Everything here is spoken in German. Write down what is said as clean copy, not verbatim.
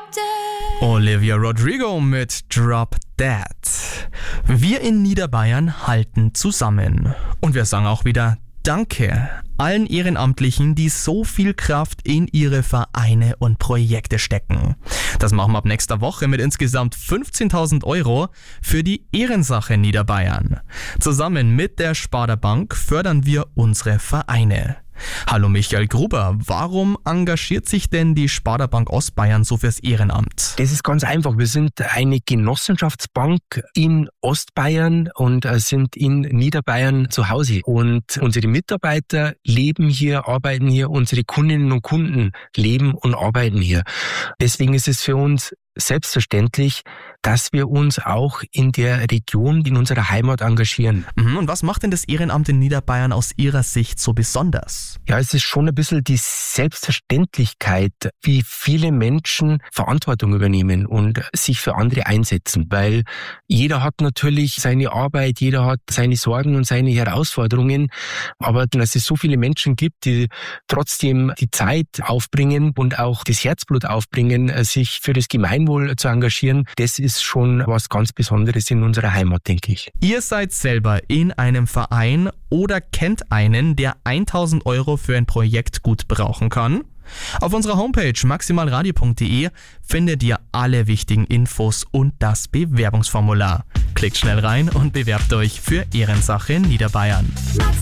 Olivia Rodrigo mit Drop Dead. Wir in Niederbayern halten zusammen. Und wir sagen auch wieder Danke allen Ehrenamtlichen, die so viel Kraft in ihre Vereine und Projekte stecken. Das machen wir ab nächster Woche mit insgesamt 15.000 € für die Ehrensache Niederbayern. Zusammen mit der Sparda Bank fördern wir unsere Vereine. Hallo Michael Gruber, warum engagiert sich denn die Sparda Bank Ostbayern so fürs Ehrenamt? Das ist ganz einfach. Wir sind eine Genossenschaftsbank in Ostbayern und sind in Niederbayern zu Hause. Und unsere Mitarbeiter leben hier, arbeiten hier, unsere Kundinnen und Kunden leben und arbeiten hier. Deswegen ist es für uns selbstverständlich, dass wir uns auch in der Region, in unserer Heimat engagieren. Und was macht denn das Ehrenamt in Niederbayern aus Ihrer Sicht so besonders? Ja, es ist schon ein bisschen die Selbstverständlichkeit, wie viele Menschen Verantwortung übernehmen und sich für andere einsetzen, weil jeder hat natürlich seine Arbeit, jeder hat seine Sorgen und seine Herausforderungen, aber dass es so viele Menschen gibt, die trotzdem die Zeit aufbringen und auch das Herzblut aufbringen, sich für das Gemeinwohl zu engagieren, das ist schon was ganz Besonderes in unserer Heimat, denke ich. Ihr seid selber in einem Verein oder kennt einen, der 1.000 € für ein Projekt gut brauchen kann? Auf unserer Homepage maximalradio.de findet ihr alle wichtigen Infos und das Bewerbungsformular. Klickt schnell rein und bewerbt euch für Ehrensache Niederbayern.